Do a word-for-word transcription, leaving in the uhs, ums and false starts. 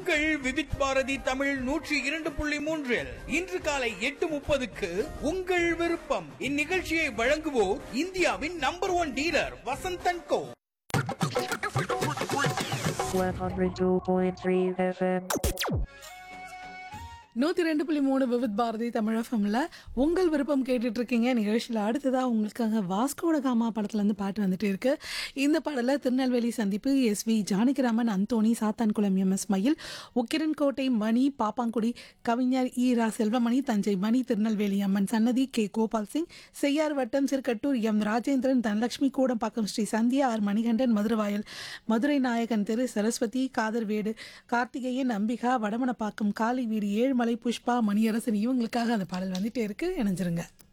உங்கள் விவித் பாரதி தமிழ் நூற்றி இரண்டு புள்ளி மூன்றில் இன்று காலை எட்டு முப்பதுக்கு உங்கள் விருப்பம். இந்நிகழ்ச்சியை வழங்குவோர் இந்தியாவின் நம்பர் ஒன் டீலர் வசந்தன் கோ. one oh two point three F M. நூற்றி ரெண்டு புள்ளி மூணு விவித் பாரதி தமிழ் எஃப்எம்ல உங்கள் விருப்பம் கேட்டுட்டு இருக்கீங்க. நிகழ்ச்சியில் அடுத்ததாக உங்களுக்காக வாஸ்கோட காமா படத்துலேருந்து பாட்டு வந்துட்டு இருக்கு. இந்த பாடலில் திருநெல்வேலி சந்திப்பு, S we Janakiraman, Anthony, Sathankulam, M S மயில், உக்கிரன் கோட்டை மணி, பாப்பாங்குடி கவிஞர் ஈரா செல்வமணி, தஞ்சை மணி, திருநெல்வேலி அம்மன் சன்னதி, கே கோபால் சிங், செய்யார் வட்டம், சிறுகட்டூர் எம் ராஜேந்திரன், தனலட்சுமி, கூடம்பாக்கம் ஸ்ரீ சந்தியா, ஆர் மணிகண்டன், மதுரவாயல், மதுரை நாயகன் தெரு, சரஸ்வதி, காதர்வேடு, கார்த்திகேயன், அம்பிகா, வடமணப்பாக்கம், காளி வீடு, ஏழுமலை, புஷ்பா, மணியரசன் இவங்களுக்காக அந்த பாடல் வந்துட்டே இருக்கு. இணைஞ்சிருங்க.